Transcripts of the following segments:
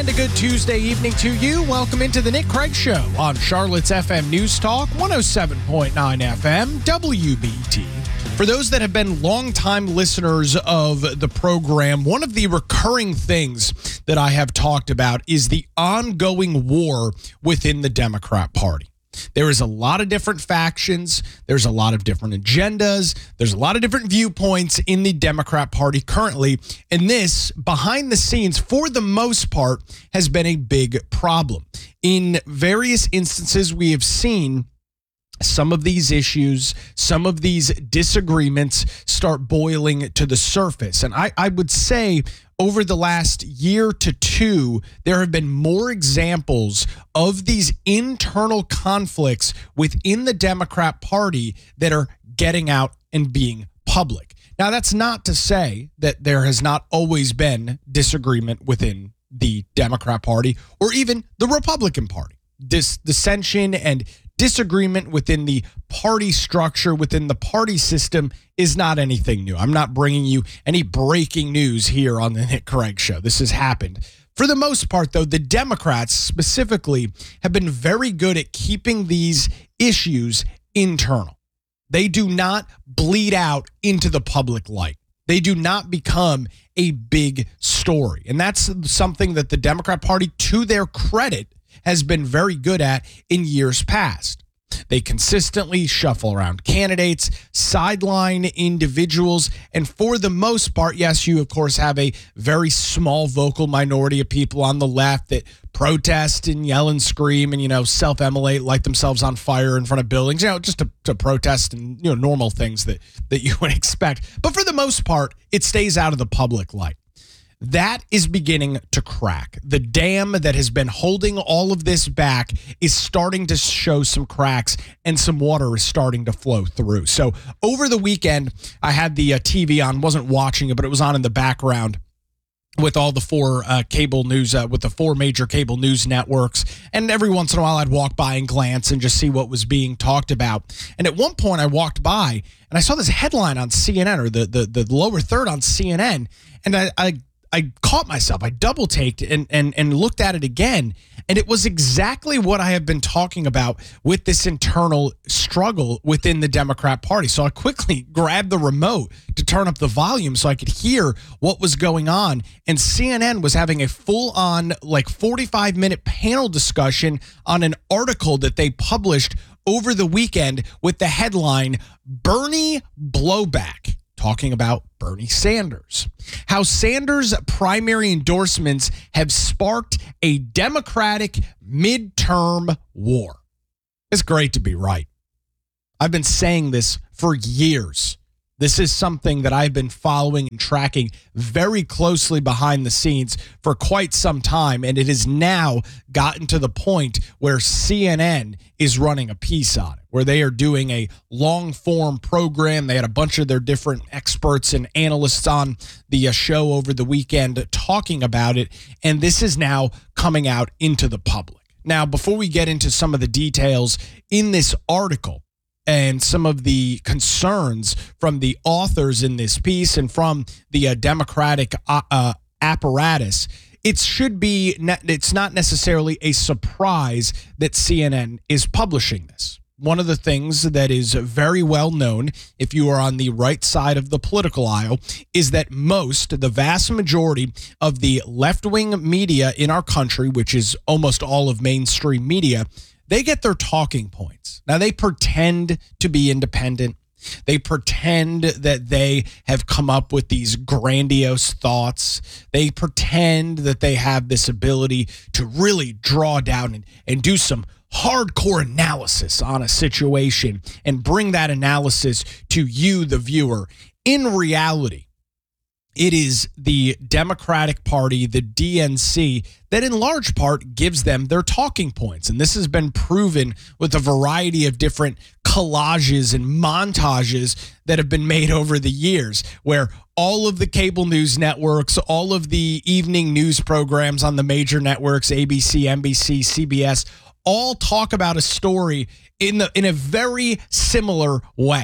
And a good Tuesday evening to you. Welcome into the Nick Craig Show on Charlotte's FM News Talk, 107.9 FM, WBT. For those that have been longtime listeners of the program, one of the recurring things that I have talked about is the ongoing war within the Democrat Party. There is a lot of different factions. There's a lot of different agendas. There's a lot of different viewpoints in the Democrat Party currently. And this, behind the scenes, for the most part, has been a big problem. In various instances, we have seen some of these issues, some of these disagreements start boiling to the surface. And I would say over the last year to two, there have been more examples of these internal conflicts within the Democrat Party that are getting out and being public. Now, that's not to say that there has not always been disagreement within the Democrat Party or even the Republican Party. Dissension and disagreement within the party structure, within the party system, is not anything new. I'm not bringing you any breaking news here on the Nick Craig Show. This has happened. For the most part, though, the Democrats specifically have been very good at keeping these issues internal. They do not bleed out into the public light. They do not become a big story. And that's something that the Democrat Party, to their credit, has been very good at in years past. They consistently shuffle around candidates, sideline individuals, and for the most part, yes, you of course have a very small vocal minority of people on the left that protest and yell and scream and, self-immolate, light themselves on fire in front of buildings, just to protest and, normal things that you would expect. But for the most part, it stays out of the public light. That is beginning to crack. The dam that has been holding all of this back is starting to show some cracks and some water is starting to flow through. So over the weekend, I had the TV on, wasn't watching it, but it was on in the background with all the four cable news, with the four major cable news networks. And every once in a while I'd walk by and glance and just see what was being talked about. And at one point I walked by and I saw this headline on CNN, or the lower third on CNN. And I caught myself. I double-taked and looked at it again, and it was exactly what I have been talking about with this internal struggle within the Democrat Party. So I quickly grabbed the remote to turn up the volume so I could hear what was going on, and CNN was having a full-on, 45-minute panel discussion on an article that they published over the weekend with the headline, "Bernie Blowback," talking about Bernie Sanders. How Sanders' primary endorsements have sparked a Democratic midterm war. It's great to be right. I've been saying this for years. This is something that I've been following and tracking very closely behind the scenes for quite some time, and it has now gotten to the point where CNN is running a piece on it, where they are doing a long-form program. They had a bunch of their different experts and analysts on the show over the weekend talking about it, and this is now coming out into the public. Now, before we get into some of the details in this article, and some of the concerns from the authors in this piece and from the Democratic apparatus, it's not necessarily a surprise that CNN is publishing this. One of the things that is very well known, if you are on the right side of the political aisle, is that the vast majority of the left-wing media in our country, which is almost all of mainstream media, they get their talking points. Now, they pretend to be independent. They pretend that they have come up with these grandiose thoughts. They pretend that they have this ability to really draw down and do some hardcore analysis on a situation and bring that analysis to you, the viewer. In reality, it is the Democratic Party, the DNC, that in large part gives them their talking points. And this has been proven with a variety of different collages and montages that have been made over the years, where all of the cable news networks, all of the evening news programs on the major networks, ABC, NBC, CBS, all talk about a story in a very similar way.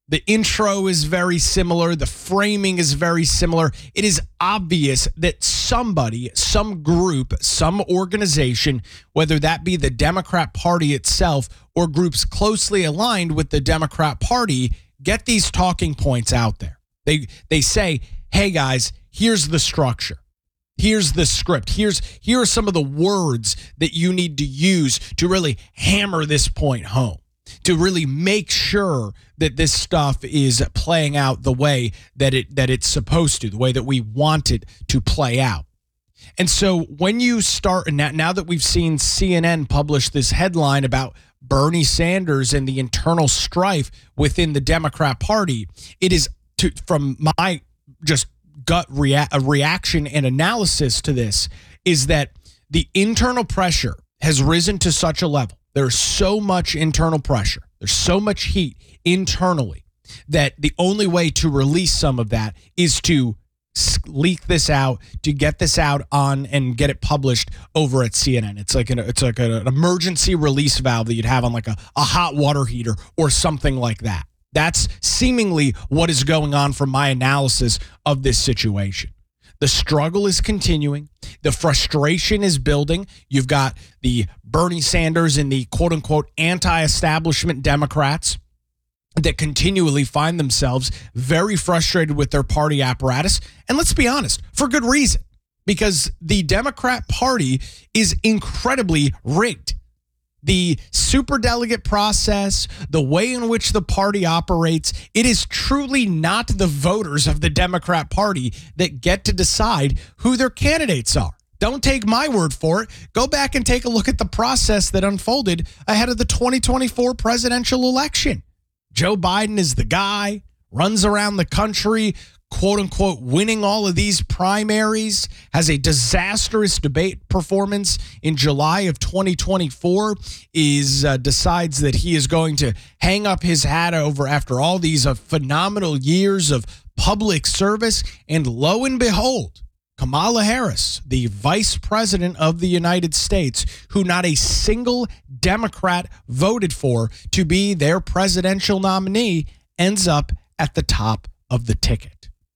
The intro is very similar. The framing is very similar. It is obvious that somebody, some group, some organization, whether that be the Democrat Party itself or groups closely aligned with the Democrat Party, get these talking points out there. They say, hey, guys, here's the structure. Here's the script. Here are some of the words that you need to use to really hammer this point home, to really make sure that this stuff is playing out the way that it's supposed to, the way that we want it to play out. And so when you start, and now that we've seen CNN publish this headline about Bernie Sanders and the internal strife within the Democrat Party, it is, from my just gut reaction and analysis to this, is that the internal pressure has risen to such a level. There's so much internal pressure. There's so much heat internally that the only way to release some of that is to leak this out, to get this out on and get it published over at CNN. It's like an emergency release valve that you'd have on like a hot water heater or something like that. That's seemingly what is going on from my analysis of this situation. The struggle is continuing. The frustration is building. You've got the Bernie Sanders and the quote unquote anti-establishment Democrats that continually find themselves very frustrated with their party apparatus. And let's be honest, for good reason, because the Democrat Party is incredibly rigged. The superdelegate process, the way in which the party operates, it is truly not the voters of the Democrat Party that get to decide who their candidates are. Don't take my word for it. Go back and take a look at the process that unfolded ahead of the 2024 presidential election. Joe Biden is the guy, runs around the country, quote unquote, winning all of these primaries, has a disastrous debate performance in July of 2024, decides that he is going to hang up his hat over after all these phenomenal years of public service. And lo and behold, Kamala Harris, the vice president of the United States, who not a single Democrat voted for to be their presidential nominee, ends up at the top of the ticket.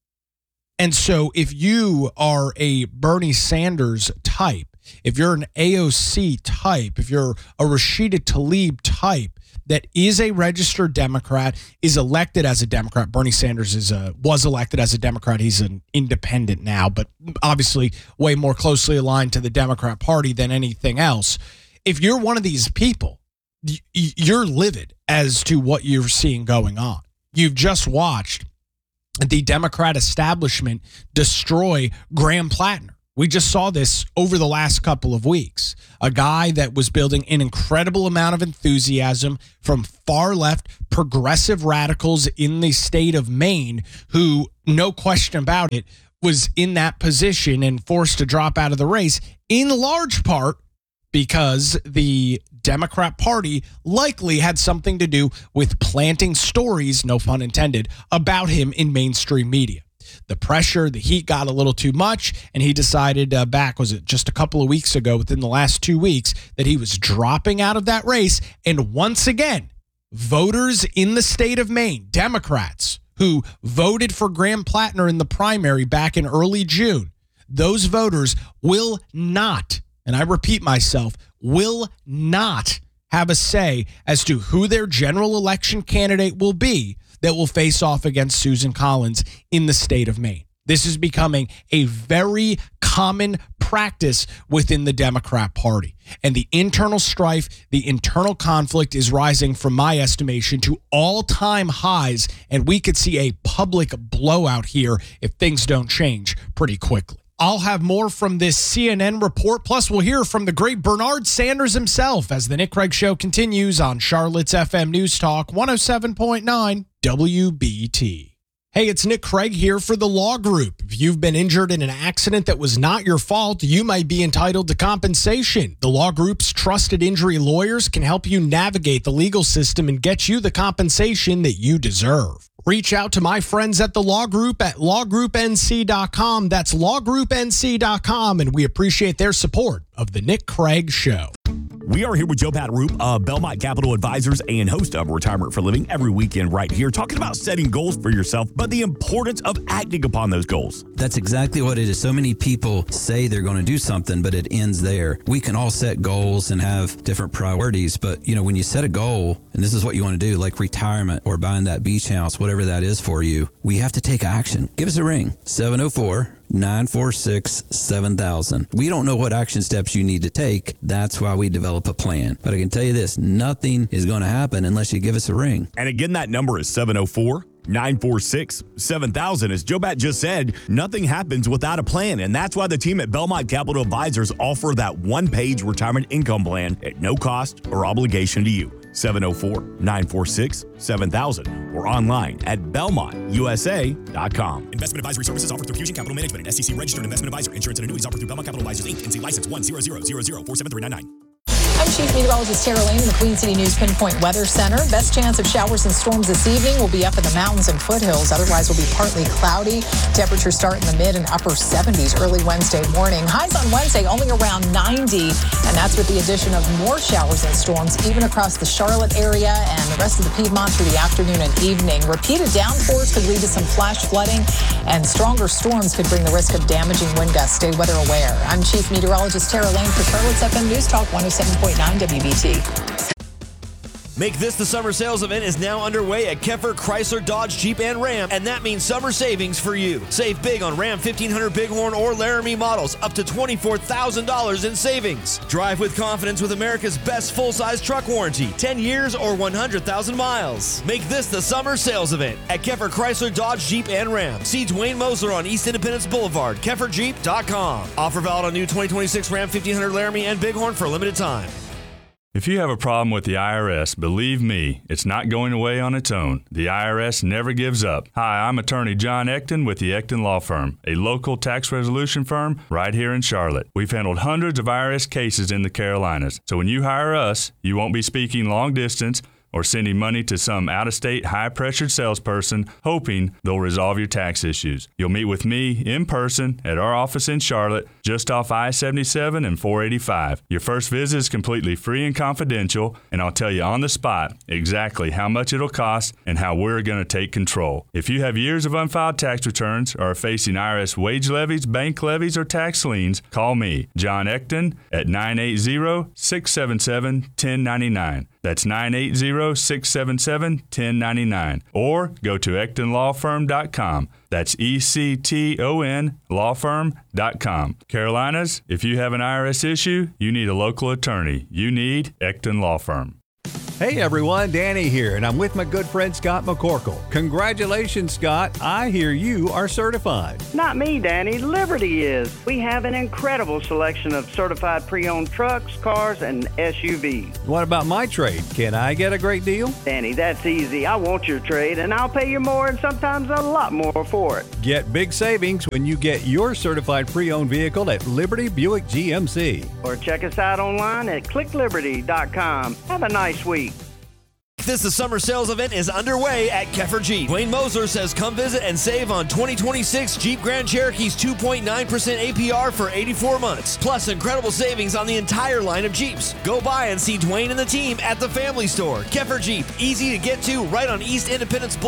And so if you are a Bernie Sanders type, if you're an AOC type, if you're a Rashida Tlaib type that is a registered Democrat, is elected as a Democrat, Bernie Sanders was elected as a Democrat. He's an independent now, but obviously way more closely aligned to the Democrat Party than anything else. If you're one of these people, you're livid as to what you're seeing going on. You've just watched the Democrat establishment destroy Graham Plattner. We just saw this over the last couple of weeks. A guy that was building an incredible amount of enthusiasm from far left progressive radicals in the state of Maine, who, no question about it, was in that position and forced to drop out of the race, in large part because the Democrat Party likely had something to do with planting stories, no pun intended, about him in mainstream media. The pressure, the heat got a little too much, and he decided just a couple of weeks ago, within the last 2 weeks, that he was dropping out of that race. And once again, voters in the state of Maine, Democrats who voted for Graham Plattner in the primary back in early June, those voters will not, and I repeat myself, will not have a say as to who their general election candidate will be that will face off against Susan Collins in the state of Maine. This is becoming a very common practice within the Democrat Party. And the internal strife, the internal conflict is rising, from my estimation, to all-time highs. And we could see a public blowout here if things don't change pretty quickly. I'll have more from this CNN report. Plus, we'll hear from the great Bernard Sanders himself as the Nick Craig Show continues on Charlotte's FM News Talk 107.9 WBT. Hey, it's Nick Craig here for The Law Group. If you've been injured in an accident that was not your fault, you might be entitled to compensation. The Law Group's trusted injury lawyers can help you navigate the legal system and get you the compensation that you deserve. Reach out to my friends at The Law Group at lawgroupnc.com. That's lawgroupnc.com, and we appreciate their support of The Nick Craig Show. We are here with Joe Pataroop of Belmont Capital Advisors and host of Retirement for Living every weekend right here, talking about setting goals for yourself, but the importance of acting upon those goals. That's exactly what it is. So many people say they're going to do something, but it ends there. We can all set goals and have different priorities, but when you set a goal, and this is what you want to do, like retirement or buying that beach house, whatever that is for you, we have to take action. Give us a ring, 704-946-7000. We don't know what action steps you need to take. That's why we develop a plan. But I can tell you this, nothing is going to happen unless you give us a ring. And again, that number is 704-946-7000. As Joe Bat just said, nothing happens without a plan. And that's why the team at Belmont Capital Advisors offer that one-page retirement income plan at no cost or obligation to you. 704-946-7000 or online at belmontusa.com. Investment advisory services offered through Fusion Capital Management, an SEC registered investment advisor. Insurance and annuities offered through Belmont Capital Advisors, Inc. NC license 10000047399. I'm Chief Meteorologist Tara Lane in the Queen City News Pinpoint Weather Center. Best chance of showers and storms this evening will be up in the mountains and foothills. Otherwise, will be partly cloudy. Temperatures start in the mid and upper 70s early Wednesday morning. Highs on Wednesday only around 90, and that's with the addition of more showers and storms even across the Charlotte area and the rest of the Piedmont through the afternoon and evening. Repeated downpours could lead to some flash flooding, and stronger storms could bring the risk of damaging wind gusts. Stay weather aware. I'm Chief Meteorologist Tara Lane for Charlotte's FM News Talk 107.9 WBT. Make This the Summer Sales Event is now underway at Keffer Chrysler Dodge Jeep and Ram, and that means summer savings for you. Save big on Ram 1500 Bighorn or Laramie models, up to $24,000 in savings. Drive with confidence with America's best full-size truck warranty, 10 years or 100,000 miles. Make this the Summer Sales Event at Keffer Chrysler Dodge Jeep and Ram. See Dwayne Moser on East Independence Boulevard, KefferJeep.com. Offer valid on new 2026 Ram 1500 Laramie and Bighorn for a limited time. If you have a problem with the IRS, believe me, it's not going away on its own. The IRS never gives up. Hi, I'm attorney John Ecton with the Ecton Law Firm, a local tax resolution firm right here in Charlotte. We've handled hundreds of IRS cases in the Carolinas, so when you hire us, you won't be speaking long distance or sending money to some out-of-state, high-pressured salesperson hoping they'll resolve your tax issues. You'll meet with me in person at our office in Charlotte, just off I-77 and 485. Your first visit is completely free and confidential, and I'll tell you on the spot exactly how much it'll cost and how we're going to take control. If you have years of unfiled tax returns or are facing IRS wage levies, bank levies, or tax liens, call me, John Ecton, at 980-677-1099. That's 980-677-1099. Or go to EctonLawFirm.com. That's ECTON lawfirm.com. Carolinas, if you have an IRS issue, you need a local attorney. You need Ecton Law Firm. Hey everyone, Danny here, and I'm with my good friend Scott McCorkle. Congratulations, Scott. I hear you are certified. Not me, Danny. Liberty is. We have an incredible selection of certified pre-owned trucks, cars, and SUVs. What about my trade? Can I get a great deal? Danny, that's easy. I want your trade, and I'll pay you more and sometimes a lot more for it. Get big savings when you get your certified pre-owned vehicle at Liberty Buick GMC. Or check us out online at clickliberty.com. Have a nice week. This the Summer Sales Event is underway at Keffer Jeep. Dwayne Moser says come visit and save on 2026 Jeep Grand Cherokee's 2.9% APR for 84 months. Plus incredible savings on the entire line of Jeeps. Go by and see Dwayne and the team at the Family Store. Keffer Jeep, easy to get to right on East Independence Boulevard.